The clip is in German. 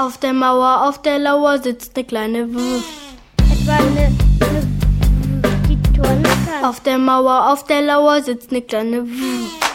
Auf der Mauer, auf der Lauer sitzt eine kleine Wüf. Etwa eine die Turnen kann. Auf der Mauer, auf der Lauer sitzt eine kleine Wüf.